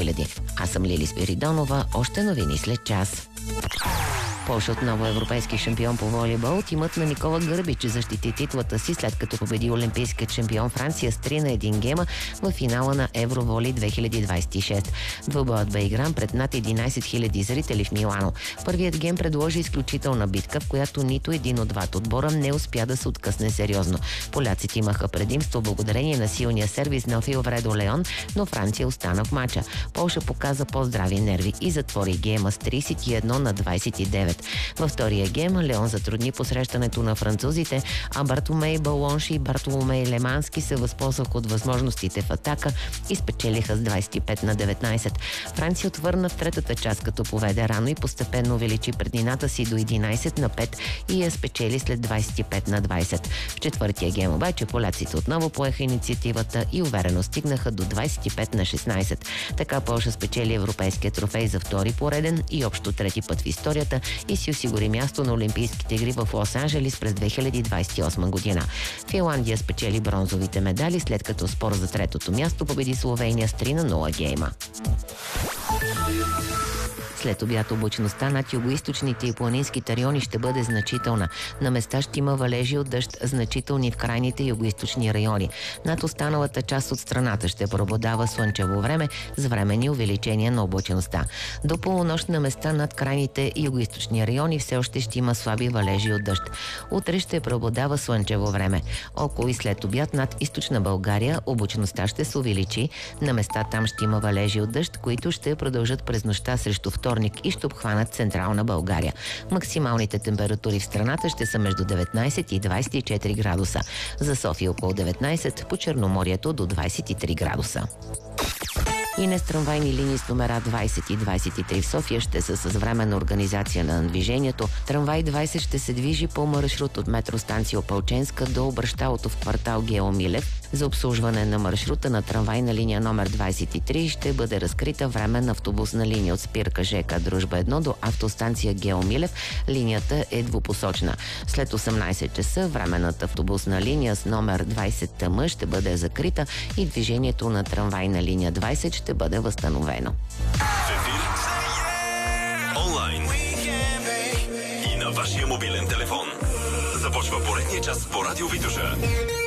2000. Аз съм Лили Спиридонова, още новини след час. Полша отново европейски шампион по волейбол. Тимът на Никола Гърбич защити титлата си, след като победи олимпийският шампион Франция с 3-1 гема в финала на Евроволи 2026. Двубоят бе игран пред над 11 000 зрители в Милано. Първият гем предложи изключителна битка, в която нито един от двата отбора не успя да се откъсне сериозно. Поляците имаха предимство благодарение на силния сервис на Вилфредо Леон, но Франция остана в мача. Полша показа по-здрави нерви и затвори гема с 31-29. Във втория гем Леон затрудни посрещането на французите, а Бартоломей Балонши и Бартоломей Лемански се възползваха от възможностите в атака и спечелиха с 25-19. Франция отвърна в третата част, като поведе рано и постепенно увеличи преднината си до 11-5 и я спечели след 25-20. В четвъртия гем обаче поляците отново поеха инициативата и уверено стигнаха до 25-16. Така Полша спечели европейския трофей за втори пореден и общо трети път в историята и си осигури място на Олимпийските игри в Лос-Анджелис през 2028 година. Финландия спечели бронзовите медали, след като спор за третото място победи Словения с 3-0 гейма. След обяд облачността над югоизточните и планинските райони ще бъде значителна. На места ще има валежи от дъжд, значителни в крайните югоизточни райони. Над останалата част от страната ще преобладава слънчево време с временни увеличения на облачността. До полунощ на места над крайните югоизточни райони все още ще има слаби валежи от дъжд. Утре ще преобладава слънчево време. Около и след обяд над източна България облачността ще се увеличи. На места там ще има валежи от дъжд, които ще продължат през нощта срещу вторник и ще обхванат централна България. Максималните температури в страната ще са между 19 и 24 градуса. За София около 19, по Черноморието до 23 градуса. И не с трамвайни линии с номера 20 и 23 в София ще са с временна организация на движението. Трамвай 20 ще се движи по маршрут от метростанция Опалченска до обръщалото в квартал Гео Милев. За обслужване на маршрута на трамвайна линия номер 23 ще бъде разкрита временна автобусна линия от спирка ЖК Дружба 1 до автостанция Гео Милев. Линията е двупосочна. След 18 часа временната автобусна линия с номер 20 ТМ ще бъде закрита и движението на трамвайна линия 20 ще бъде възстановено. В ефир, онлайн и на вашия мобилен телефон. Започва поредния час по Радио Витоша.